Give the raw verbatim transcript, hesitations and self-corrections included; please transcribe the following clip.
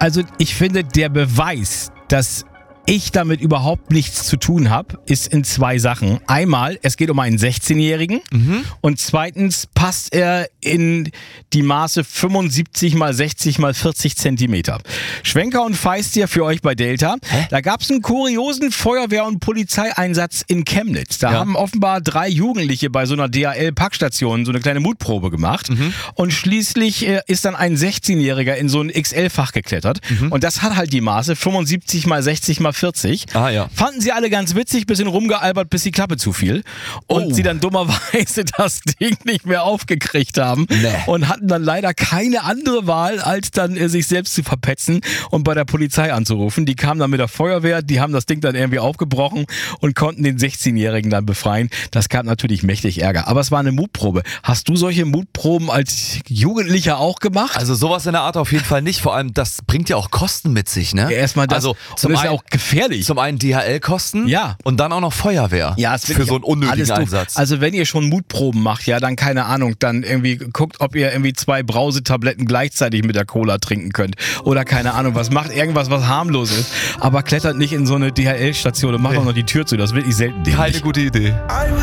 Also ich finde, der Beweis, dass ich damit überhaupt nichts zu tun habe, ist in zwei Sachen. Einmal, es geht um einen sechzehnjährigen mhm. und zweitens passt er in die Maße fünfundsiebzig mal sechzig mal vierzig Zentimeter. Schwenker und Feistier für euch bei Delta. Hä? Da gab es einen kuriosen Feuerwehr- und Polizeieinsatz in Chemnitz. Da Ja. haben offenbar drei Jugendliche bei so einer D H L-Packstation so eine kleine Mutprobe gemacht mhm. und schließlich äh, ist dann ein sechzehnjähriger in so ein X L-Fach geklettert mhm. und das hat halt die Maße fünfundsiebzig mal sechzig mal vierzig. Ah, ja. Fanden sie alle ganz witzig, bisschen rumgealbert, bis die Klappe zufiel. Und Oh. sie dann dummerweise das Ding nicht mehr aufgekriegt haben. Nee. Und hatten dann leider keine andere Wahl, als dann äh, sich selbst zu verpetzen und bei der Polizei anzurufen. Die kamen dann mit der Feuerwehr, die haben das Ding dann irgendwie aufgebrochen und konnten den sechzehnjährigen dann befreien. Das gab natürlich mächtig Ärger. Aber es war eine Mutprobe. Hast du solche Mutproben als Jugendlicher auch gemacht? Also sowas in der Art auf jeden Fall nicht. Vor allem, das bringt ja auch Kosten mit sich, ne? Ja, erstmal das. Also und zum das ist ja einen, auch gefährlich. zum einen D H L-Kosten Ja. und dann auch noch Feuerwehr. Ja, es wird für ja so einen unnötigen alles doof. Einsatz. Also wenn ihr schon Mutproben macht, ja, dann keine Ahnung, dann irgendwie guckt, ob ihr irgendwie zwei Brausetabletten gleichzeitig mit der Cola trinken könnt. Oder keine Ahnung, was macht irgendwas, was harmlos ist. Aber klettert nicht in so eine D H L-Station und macht auch noch die Tür zu. Das ist wirklich selten dämlich. Keine gute Idee.